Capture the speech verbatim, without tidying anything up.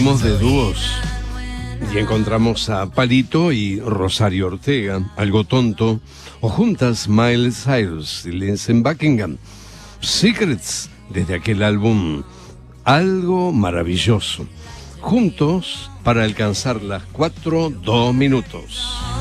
De dúos y encontramos a Palito y Rosario Ortega, Algo Tonto, o juntas Miley Cyrus y Lindsey Buckingham, Secrets, desde aquel álbum Algo Maravilloso, juntos para alcanzar las cuatro, dos minutos.